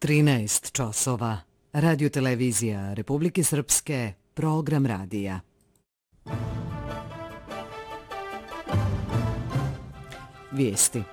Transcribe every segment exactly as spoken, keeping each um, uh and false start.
trinaest časova. Radio-televizija Republike Srpske, program radija. Vijesti.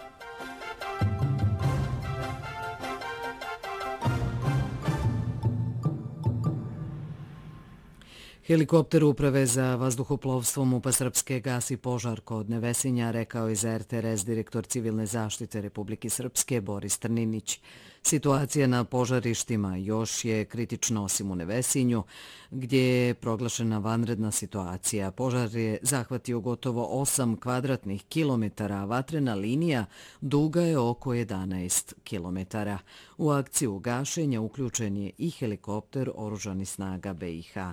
Helikopter Uprave za vazduhoplovstvo MUP-a Srpske gasi požar kod Nevesinja, rekao je za R T R S direktor civilne zaštite Republike Srpske Boris Trninić. Situacija na požarištima još je kritična osim u Nevesinju, gdje je proglašena vanredna situacija. Požar je zahvatio gotovo osam kvadratnih kilometara, a vatrena linija duga je oko jedanaest kilometara. U akciju gašenja uključen je i helikopter oružanih snaga B i H.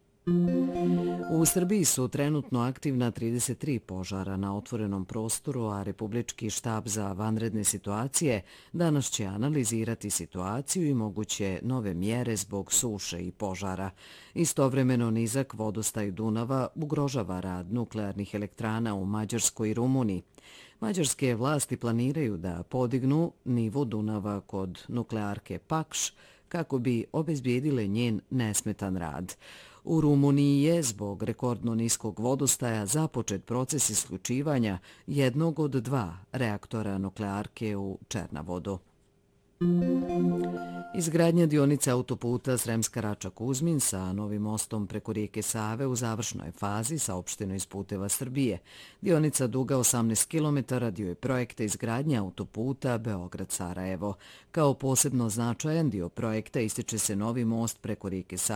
U Srbiji su trenutno aktivna trideset tri požara na otvorenom prostoru, a Republički štab za vanredne situacije danas će analizirati situaciju i moguće nove mjere zbog suše i požara. Istovremeno nizak vodostaj Dunava ugrožava rad nuklearnih elektrana u Mađarskoj i Rumuniji. Mađarske vlasti planiraju da podignu nivo Dunava kod nuklearke Pakš kako bi obezbijedile njen nesmetan rad. U Rumuniji je zbog rekordno niskog vodostaja započet proces isključivanja jednog od dva reaktora nuklearke u Černavodu. Izgradnja dionica autoputa Sremska Rača-Kuzmin sa novim mostom preko rijeke Save u završnoj fazi, saopšteno iz Puteva Srbije. Dionica duga osamnaest kilometara dio je projekta izgradnje autoputa Beograd-Sarajevo. Kao posebno značajan dio projekta ističe se novi most preko rijeke Save